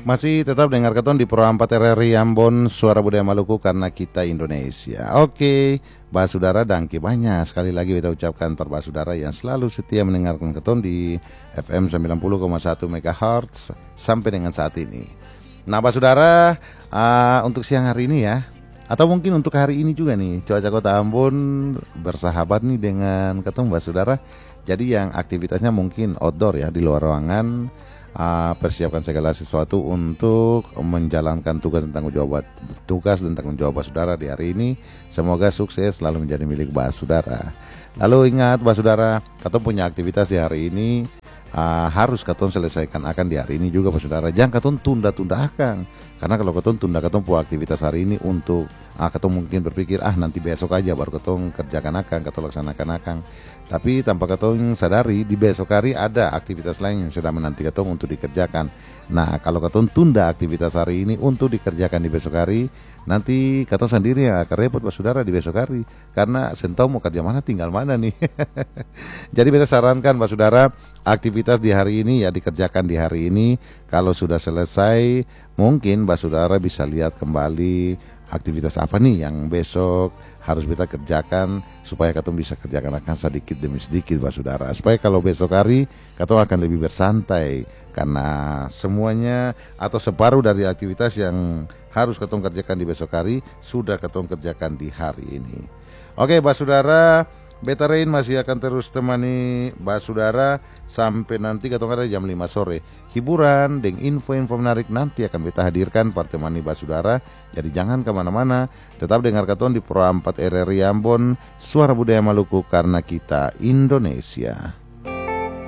Masih tetap dengar keton di Pro 4 RRI Ambon, Suara Budaya Maluku karena kita Indonesia. Oke, Basudara dangki banyak. Sekali lagi kita ucapkan per Basudara yang selalu setia mendengarkan keton di FM 90,1 MHz sampai dengan saat ini. Nah, Basudara, untuk siang hari ini ya, atau mungkin untuk hari ini juga nih, cuaca kota Ambon bersahabat nih dengan keton Basudara. Jadi yang aktivitasnya mungkin outdoor ya, di luar ruangan. Persiapkan segala sesuatu untuk menjalankan tugas dan tanggung jawab Basudara di hari ini. Semoga sukses selalu menjadi milik Basudara. Lalu ingat Basudara, katon punya aktivitas di hari ini harus katon selesaikan akan di hari ini juga Basudara. Jangan katon tunda-tunda akan. Karena kalau katon tunda katon punya aktivitas hari ini untuk katon mungkin berpikir nanti besok aja baru katon kerjakan akan, katon laksanakan akan. Tapi tanpa katon sadari di besok hari ada aktivitas lain yang sedang menanti katon untuk dikerjakan. Nah, kalau katon tunda aktivitas hari ini untuk dikerjakan di besok hari, nanti katon sendiri yang akan repot Basudara di besok hari. Karena sentau mau kerja mana tinggal mana nih. Jadi kita sarankan Basudara, aktivitas di hari ini ya dikerjakan di hari ini. Kalau sudah selesai, mungkin Basudara bisa lihat kembali aktivitas apa nih yang besok harus kita kerjakan supaya katon bisa kerjakan akan sedikit demi sedikit Basudara. Supaya kalau besok hari katon akan lebih bersantai karena semuanya atau separuh dari aktivitas yang harus katon kerjakan di besok hari sudah katon kerjakan di hari ini. Oke Basudara, Beta Rain masih akan terus temani Basudara sampai nanti katon ada jam 5 sore. Hiburan dan info-info menarik nanti akan beta hadirkan pertemani Basudara. Jadi jangan kemana-mana, tetap dengar katon di Pro 4 RRI Ambon, Suara Budaya Maluku karena kita Indonesia.